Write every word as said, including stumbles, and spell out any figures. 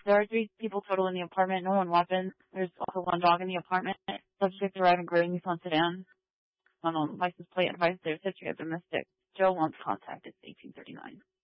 There are three people total in the apartment, no one weapons. There's also one dog in the apartment. Subject arrived in gray Nissan sedan. On a license plate advised there's history of domestic. Joe wants contact. It's eighteen thirty-nine.